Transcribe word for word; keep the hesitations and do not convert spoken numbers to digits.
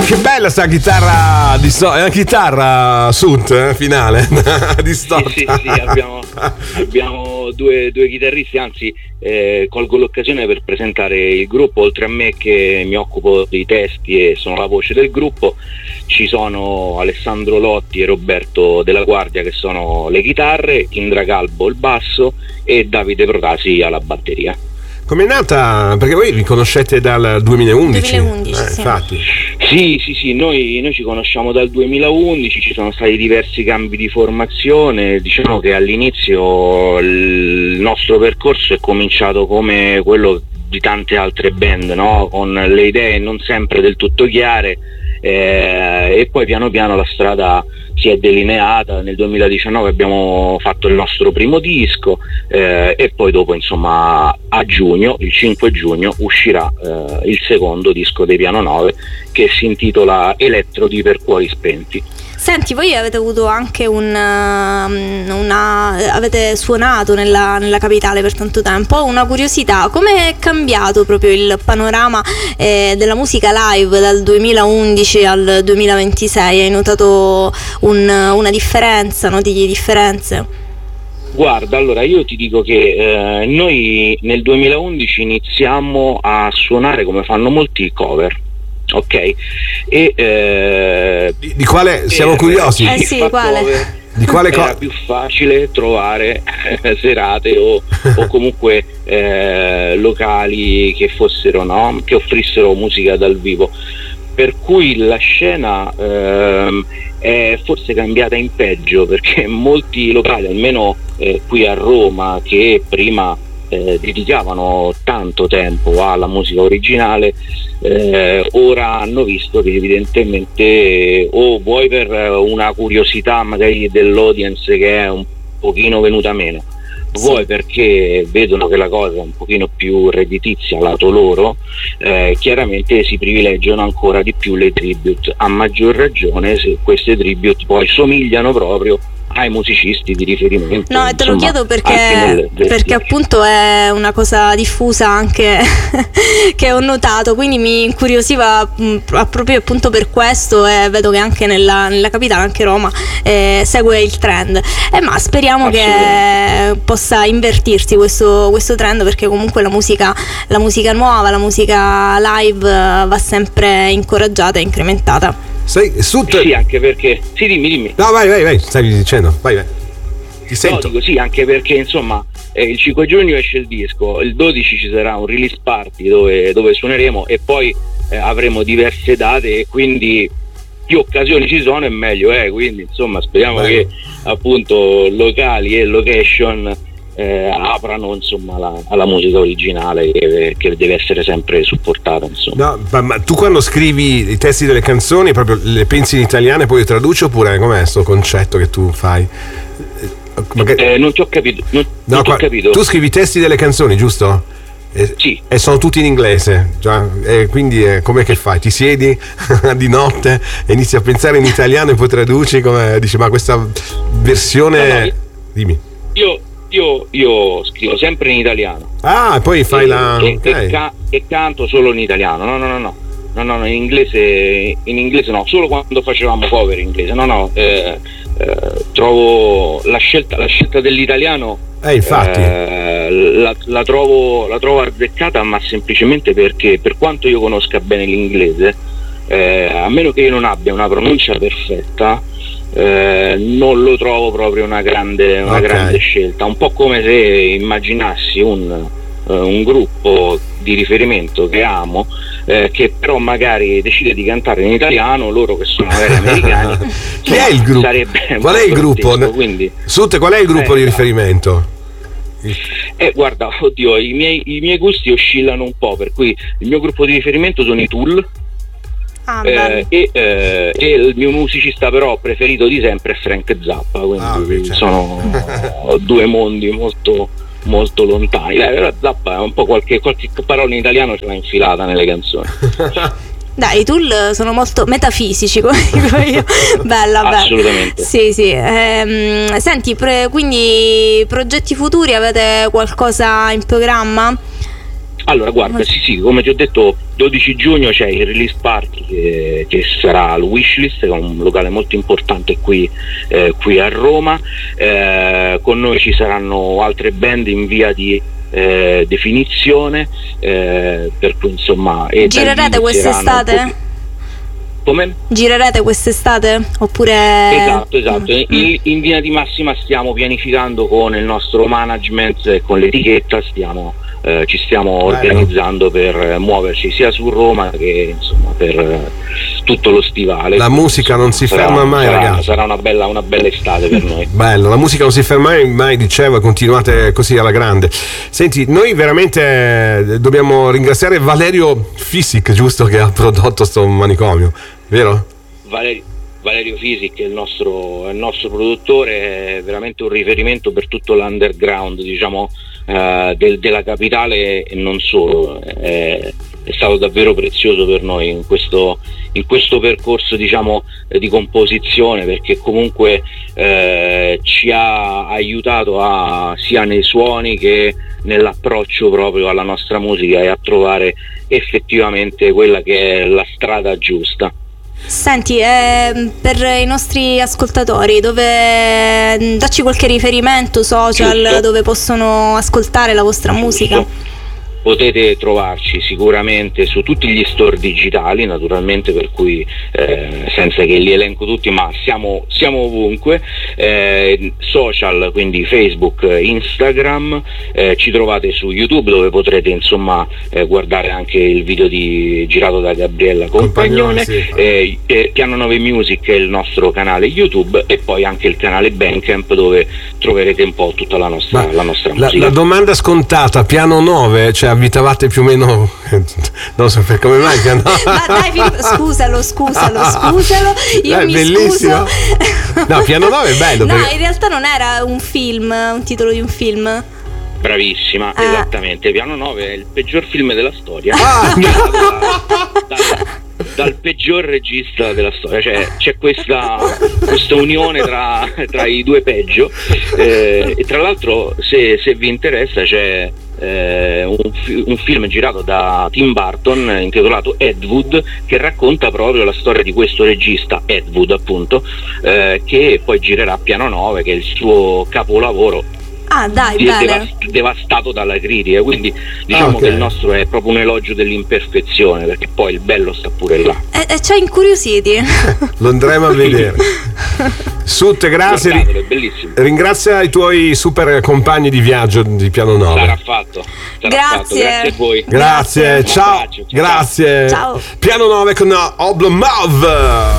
Che bella sta chitarra di so- è una chitarra Sut eh, finale distorta. Sì, sì, sì, abbiamo, abbiamo due, due chitarristi, anzi eh, colgo l'occasione per presentare il gruppo. Oltre a me che mi occupo dei testi e sono la voce del gruppo, ci sono Alessandro Lotti e Roberto Della Guardia che sono le chitarre, Indra Calbo il basso e Davide Protasi alla batteria. Com'è nata? Perché voi vi conoscete dal duemilaundici? duemilaundici, eh, sì. Infatti. Sì, sì, sì, noi, noi ci conosciamo dal duemilaundici, ci sono stati diversi cambi di formazione. Diciamo che all'inizio il nostro percorso è cominciato come quello di tante altre band, no? Con le idee non sempre del tutto chiare, eh, e poi piano piano la strada si è delineata. Nel duemiladiciannove abbiamo fatto il nostro primo disco, eh, e poi dopo, insomma, a giugno, il cinque giugno, uscirà eh, il secondo disco dei Piano nove, che si intitola Elettrodi per cuori spenti. Senti, voi avete avuto anche un, una, avete suonato nella, nella capitale per tanto tempo. Ho una curiosità: come è cambiato proprio il panorama eh, della musica live dal duemilaundici al duemilaventisei? Hai notato un, una differenza, noti differenze? Guarda, allora io ti dico che eh, noi nel duemilaundici iniziamo a suonare come fanno molti cover. Ok, e eh, Di, di quale siamo per, curiosi? Eh sì, quale? Cover, Di quale era co- più facile trovare eh, serate o, o comunque eh, locali che fossero, no? Che offrissero musica dal vivo. Per cui la scena ehm, è forse cambiata in peggio, perché molti locali, almeno eh, qui a Roma, che prima eh, dedicavano tanto tempo alla musica originale, eh, ora hanno visto che evidentemente, o vuoi per una curiosità magari dell'audience che è un pochino venuta meno, vuoi perché vedono che la cosa è un pochino più redditizia lato loro, eh, chiaramente si privilegiano ancora di più le tribute, a maggior ragione se queste tribute poi somigliano proprio ai musicisti di riferimento. No, e te lo insomma, chiedo anche perché, nel- nel- perché appunto è una cosa diffusa anche che ho notato, quindi mi incuriosiva mh, proprio appunto per questo, e vedo che anche nella, nella capitale, anche Roma, eh, segue il trend. Eh, ma speriamo che possa invertirsi questo, questo trend, perché comunque la musica, la musica nuova, la musica live eh, va sempre incoraggiata e incrementata. Sei Sut? Sì, anche perché sì, dimmi, dimmi. No, vai, vai, vai, stavi dicendo, vai, vai. Ti sento. No, dico sì, anche perché insomma eh, il cinque giugno esce il disco, il dodici ci sarà un release party dove, dove suoneremo, e poi eh, avremo diverse date, e quindi più occasioni ci sono e meglio è, quindi insomma speriamo Bello. che appunto locali e location eh, aprano insomma la, alla musica originale, che, che deve essere sempre supportata, insomma. No, ma, ma tu quando scrivi i testi delle canzoni proprio le pensi in italiano e poi le traduci, oppure com'è sto concetto che tu fai? Magari... Eh, non ti ho capito, non, No, non ti ho qua- capito. tu scrivi i testi delle canzoni, giusto? E, Sì. e sono tutti in inglese, già, e quindi eh, com'è che fai? Ti siedi di notte e inizi a pensare in italiano e poi traduci, come dici, ma questa versione... No, no, Dimmi. Io, io, io scrivo sempre in italiano. Ah, poi fai e, la... e, ok. e, ca- e canto solo in italiano. No, no, no, no. No, no, no, in inglese, in inglese no, solo quando facevamo cover in inglese. No, no, eh, eh, trovo la scelta, la scelta dell'italiano. Eh, infatti. Eh, la, la trovo, la trovo azzeccata, ma semplicemente perché, per quanto io conosca bene l'inglese, eh, a meno che io non abbia una pronuncia perfetta, eh, non lo trovo proprio una grande, una Ok. grande scelta. Un po' come se immaginassi un, eh, un gruppo di riferimento che amo, eh, che però magari decide di cantare in italiano, loro che sono magari americani. Chi è il gruppo? Sarebbe Qual è il molto gruppo? grottesco, quindi Sut, qual è il gruppo Eh, di no. riferimento? Eh, guarda, oddio, i miei, i miei gusti oscillano un po', per cui il mio gruppo di riferimento sono i Tool, Ah, eh, bello. e, eh, e il mio musicista però preferito di sempre è Frank Zappa, quindi Ah, beh, certo. sono due mondi molto molto lontani. Dai, però Zappa è un po' qualche, qualche parola in italiano ce l'ha infilata nelle canzoni. Dai, i Tool sono molto metafisici, come dico io. Bella, bella. Assolutamente. Sì, sì. Ehm, senti, pre- quindi progetti futuri, avete qualcosa in programma? Allora, guarda, sì, sì, come ti ho detto, dodici giugno c'è il release party che, che sarà al Wishlist, che è un locale molto importante qui, eh, qui a Roma. Eh, con noi ci saranno altre band in via di eh, definizione, eh, per cui insomma girerete quest'estate? Come? Girerete quest'estate? Oppure... Esatto, esatto. Mm. In, in linea di massima stiamo pianificando con il nostro management e con l'etichetta, stiamo, eh, ci stiamo Bello. organizzando per muoverci sia su Roma che insomma per eh, tutto lo stivale. La musica insomma, non si sarà, ferma mai, sarà, ragazzi. Sarà una bella, una bella estate per noi. Bello, la musica non si ferma mai, mai dicevo, continuate così alla grande. Senti, noi veramente dobbiamo ringraziare Valerio Fisic, giusto, che ha prodotto sto manicomio. Vero? Valerio, Valerio Fisic è il nostro, è il nostro produttore, è veramente un riferimento per tutto l'underground, diciamo, eh, del, della capitale e non solo. È, è stato davvero prezioso per noi in questo, in questo percorso, diciamo, eh, di composizione, perché comunque eh, ci ha aiutato a, sia nei suoni che nell'approccio proprio alla nostra musica e a trovare effettivamente quella che è la strada giusta. Senti, eh, per i nostri ascoltatori, dove dacci qualche riferimento social Giusto. dove possono ascoltare la vostra Giusto. musica? Potete trovarci sicuramente su tutti gli store digitali, naturalmente, per cui eh, senza che li elenco tutti, ma siamo, siamo ovunque, eh, social, quindi Facebook, Instagram, eh, ci trovate su YouTube, dove potrete insomma eh, guardare anche il video di, girato da Gabriella Compagnone. Sì. eh, eh, Piano nove Music è il nostro canale YouTube, e poi anche il canale Bandcamp, dove troverete un po' tutta la nostra, la nostra la, musica. la domanda scontata, Piano nove, cioè abitavate più o meno, non so per come mai Piano nove. Ma dai Filippo, scusalo, scusalo, scusalo, io dai, mi bellissimo. scuso. No, Piano nove è bello. No, perché... in realtà non era un film, un titolo di un film. Bravissima, ah. esattamente. Piano nove è il peggior film della storia. Ah, no. da, da, dal peggior regista della storia, cioè c'è questa, questa unione tra, tra i due peggio, eh, e tra l'altro se, se vi interessa c'è eh, un, fi- un film girato da Tim Burton intitolato Ed Wood, che racconta proprio la storia di questo regista, Ed Wood appunto, eh, che poi girerà Piano nove, che è il suo capolavoro. Ah, dai, devast- devastato dalla critica, quindi diciamo ah, okay. che il nostro è proprio un elogio dell'imperfezione, perché poi il bello sta pure là. E, e ci ha incuriositi. Lo andremo a vedere. Sut, grazie. Guardatelo, è bellissimo. Ringrazia i tuoi super compagni di viaggio di Piano nove. Sarà fatto. Sarà grazie. Fatto. Grazie a voi. Grazie, grazie. ciao. Abbraccio, ciao. Grazie. Ciao. Piano nove con Oblomov.